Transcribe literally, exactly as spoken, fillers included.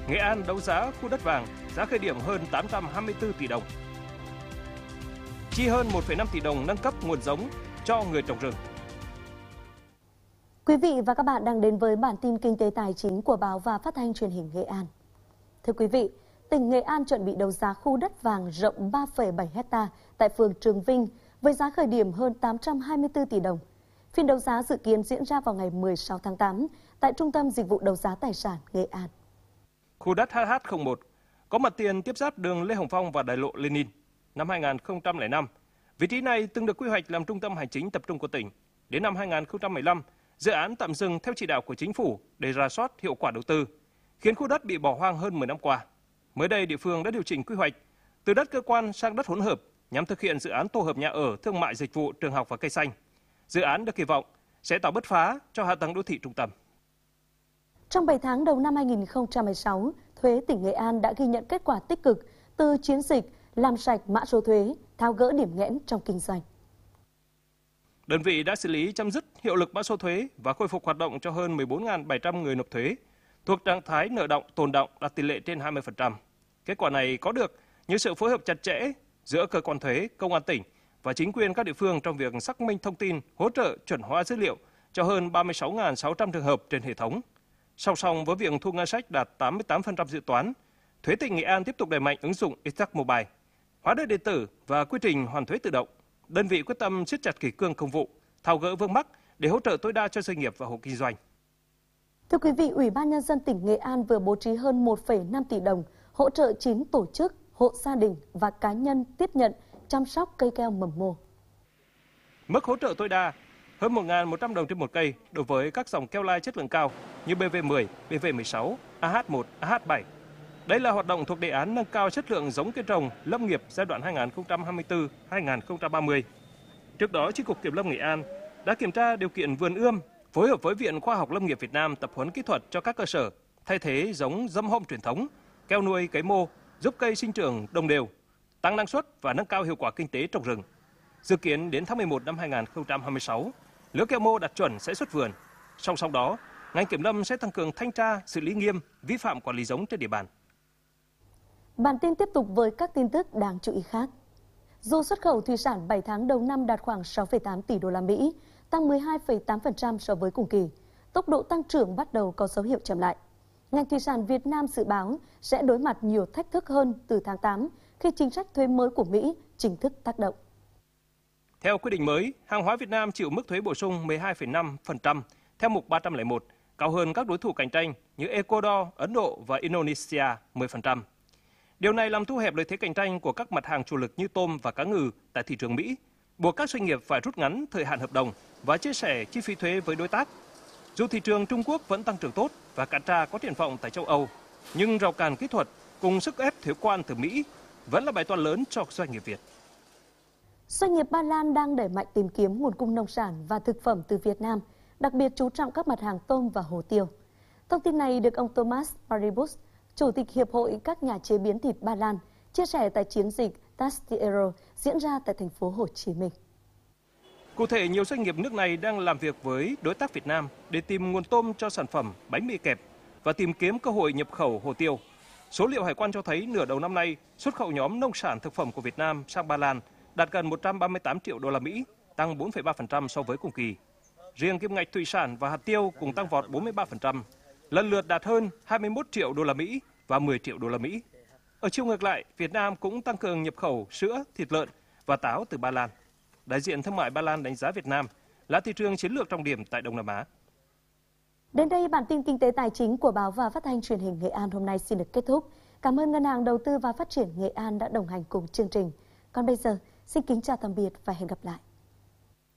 Nghệ An đấu giá khu đất vàng, giá khởi điểm hơn tám trăm hai mươi tư tỷ đồng. Chi hơn một phẩy năm tỷ đồng nâng cấp nguồn giống cho người trồng rừng. Quý vị và các bạn đang đến với bản tin kinh tế tài chính của Báo và Phát thanh Truyền hình Nghệ An. Thưa quý vị, tỉnh Nghệ An chuẩn bị đấu giá khu đất vàng rộng ba phẩy bảy héc ta tại phường Trường Vinh với giá khởi điểm hơn tám trăm hai mươi tư tỷ đồng. Phiên đấu giá dự kiến diễn ra vào ngày mười sáu tháng tám tại Trung tâm Dịch vụ Đấu giá Tài sản Nghệ An. Khu đất H H không một có mặt tiền tiếp giáp đường Lê Hồng Phong và đại lộ Lenin. Năm hai nghìn không trăm lẻ năm, vị trí này từng được quy hoạch làm trung tâm hành chính tập trung của tỉnh. Đến năm hai nghìn không trăm mười lăm, dự án tạm dừng theo chỉ đạo của chính phủ để rà soát hiệu quả đầu tư, khiến khu đất bị bỏ hoang hơn mười năm qua. Mới đây, địa phương đã điều chỉnh quy hoạch từ đất cơ quan sang đất hỗn hợp nhằm thực hiện dự án tổ hợp nhà ở, thương mại, dịch vụ, trường học và cây xanh. Dự án được kỳ vọng sẽ tạo bứt phá cho hạ tầng đô thị trung tâm. Trong bảy tháng đầu năm hai nghìn không trăm mười sáu, Thuế tỉnh Nghệ An đã ghi nhận kết quả tích cực từ chiến dịch làm sạch mã số thuế, tháo gỡ điểm nghẽn trong kinh doanh. Đơn vị đã xử lý chấm dứt hiệu lực mã số thuế và khôi phục hoạt động cho hơn mười bốn nghìn bảy trăm người nộp thuế, thuộc trạng thái nợ động tồn động đạt tỷ lệ trên hai mươi phần trăm. Kết quả này có được như sự phối hợp chặt chẽ giữa cơ quan thuế, công an tỉnh và chính quyền các địa phương trong việc xác minh thông tin, hỗ trợ chuẩn hóa dữ liệu cho hơn ba mươi sáu nghìn sáu trăm trường hợp trên hệ thống. Song song với việc thu ngân sách đạt tám mươi tám phần trăm dự toán, Thuế tỉnh Nghệ An tiếp tục đẩy mạnh ứng dụng e-tax mobile, hóa đơn điện tử và quy trình hoàn thuế tự động. Đơn vị quyết tâm siết chặt kỷ cương công vụ, tháo gỡ vướng mắc để hỗ trợ tối đa cho doanh nghiệp và hộ kinh doanh. Thưa quý vị, Ủy ban Nhân dân tỉnh Nghệ An vừa bố trí hơn một phẩy năm tỷ đồng hỗ trợ chín tổ chức, hộ gia đình và cá nhân tiếp nhận chăm sóc cây keo mầm mô. Mức hỗ trợ tối đa hơn một nghìn một trăm đồng trên một cây đối với các dòng keo lai chất lượng cao như B V mười, B V mười sáu, A H một, A H bảy. Đây là hoạt động thuộc đề án nâng cao chất lượng giống cây trồng lâm nghiệp giai đoạn hai nghìn không trăm hai mươi tư đến hai nghìn không trăm ba mươi. Trước đó, Chi cục Kiểm lâm Nghệ An đã kiểm tra điều kiện vườn ươm, phối hợp với Viện Khoa học Lâm nghiệp Việt Nam tập huấn kỹ thuật cho các cơ sở thay thế giống dâm hôm truyền thống, keo nuôi cấy mô, giúp cây sinh trưởng đồng đều, tăng năng suất và nâng cao hiệu quả kinh tế trồng rừng. Dự kiến đến tháng mười một năm hai nghìn không trăm hai mươi sáu, lứa keo mô đạt chuẩn sẽ xuất vườn. Song song đó, ngành kiểm lâm sẽ tăng cường thanh tra, xử lý nghiêm vi phạm quản lý giống trên địa bàn. Bản tin tiếp tục với các tin tức đáng chú ý khác. Dù xuất khẩu thủy sản bảy tháng đầu năm đạt khoảng sáu phẩy tám tỷ đô la Mỹ, tăng mười hai phẩy tám phần trăm so với cùng kỳ, tốc độ tăng trưởng bắt đầu có dấu hiệu chậm lại. Ngành thủy sản Việt Nam dự báo sẽ đối mặt nhiều thách thức hơn từ tháng tám khi chính sách thuế mới của Mỹ chính thức tác động. Theo quy định mới, hàng hóa Việt Nam chịu mức thuế bổ sung mười hai phẩy năm phần trăm theo mục ba trăm lẻ một, cao hơn các đối thủ cạnh tranh như Ecuador, Ấn Độ và Indonesia mười phần trăm. Điều này làm thu hẹp lợi thế cạnh tranh của các mặt hàng chủ lực như tôm và cá ngừ tại thị trường Mỹ, buộc các doanh nghiệp phải rút ngắn thời hạn hợp đồng và chia sẻ chi phí thuế với đối tác. Dù thị trường Trung Quốc vẫn tăng trưởng tốt và cạnh tranh có triển vọng tại châu Âu, nhưng rào cản kỹ thuật cùng sức ép thuế quan từ Mỹ vẫn là bài toán lớn cho doanh nghiệp Việt. Doanh nghiệp Ba Lan đang đẩy mạnh tìm kiếm nguồn cung nông sản và thực phẩm từ Việt Nam, đặc biệt chú trọng các mặt hàng tôm và hồ tiêu. Thông tin này được ông Thomas Paribus, Chủ tịch Hiệp hội các nhà chế biến thịt Ba Lan, chia sẻ tại chiến dịch Tastiero diễn ra tại thành phố Hồ Chí Minh. Cụ thể, nhiều doanh nghiệp nước này đang làm việc với đối tác Việt Nam để tìm nguồn tôm cho sản phẩm bánh mì kẹp và tìm kiếm cơ hội nhập khẩu hồ tiêu. Số liệu hải quan cho thấy nửa đầu năm nay, xuất khẩu nhóm nông sản thực phẩm của Việt Nam sang Ba Lan đạt gần một trăm ba mươi tám triệu đô la Mỹ, tăng bốn phẩy ba phần trăm so với cùng kỳ. Riêng kim ngạch thủy sản và hạt tiêu cùng tăng vọt bốn mươi ba phần trăm, lần lượt đạt hơn hai mươi mốt triệu đô la Mỹ và mười triệu đô la Mỹ. Ở chiều ngược lại, Việt Nam cũng tăng cường nhập khẩu sữa, thịt lợn và táo từ Ba Lan. Đại diện thương mại Ba Lan đánh giá Việt Nam là thị trường chiến lược trọng điểm tại Đông Nam Á. Đến đây, bản tin kinh tế tài chính của Báo và Phát thanh Truyền hình Nghệ An hôm nay xin được kết thúc. Cảm ơn Ngân hàng Đầu tư và Phát triển Nghệ An đã đồng hành cùng chương trình. Còn bây giờ, xin kính chào tạm biệt và hẹn gặp lại.